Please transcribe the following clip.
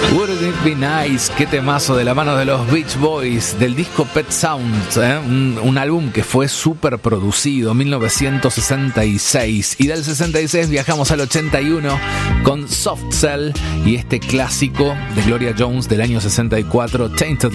Wouldn't It Be Nice, qué temazo de la mano de los Beach Boys, del disco Pet Sounds, un álbum que fue súper producido, 1966, y del 66 viajamos al 81 con Soft Cell y este clásico de Gloria Jones del año 64, Tainted